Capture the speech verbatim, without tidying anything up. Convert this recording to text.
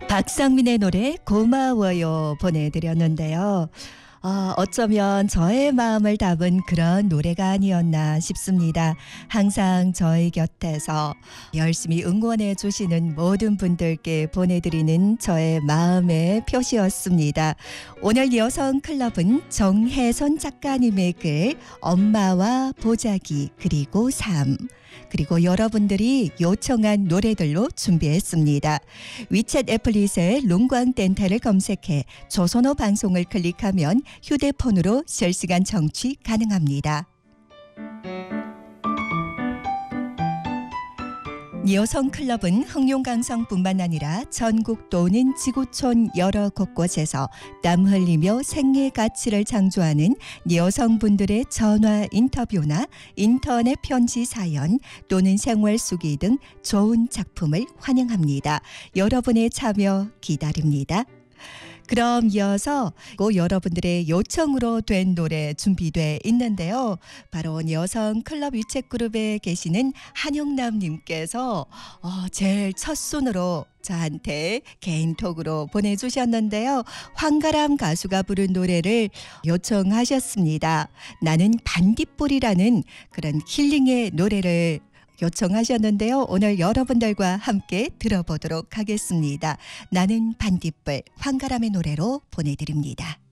박상민의 노래 고마워요 보내드렸는데요. 어, 어쩌면 저의 마음을 담은 그런 노래가 아니었나 싶습니다. 항상 저희 곁에서 열심히 응원해 주시는 모든 분들께 보내드리는 저의 마음의 표시였습니다. 오늘 여성클럽은 정혜선 작가님의 글 엄마와 보자기 그리고 삶 그리고 여러분들이 요청한 노래들로 준비했습니다. 위챗 애플릿에 롱광 덴탈을 검색해 조선어 방송을 클릭하면 휴대폰으로 실시간 청취 가능합니다. 여성클럽은 흥룡강성뿐만 아니라 전국 또는 지구촌 여러 곳곳에서 땀 흘리며 생애 가치를 창조하는 여성분들의 전화 인터뷰나 인터넷 편지 사연 또는 생활 수기 등 좋은 작품을 환영합니다. 여러분의 참여 기다립니다. 그럼 이어서 고 여러분들의 요청으로 된 노래 준비돼 있는데요. 바로 여성 클럽 위챗 그룹에 계시는 한영남님께서 어, 제일 첫 손으로 저한테 개인톡으로 보내주셨는데요. 황가람 가수가 부른 노래를 요청하셨습니다. 나는 반딧불이라는 그런 힐링의 노래를 요청하셨는데요. 오늘 여러분들과 함께 들어보도록 하겠습니다. 나는 반딧불 황가람의 노래로 보내드립니다.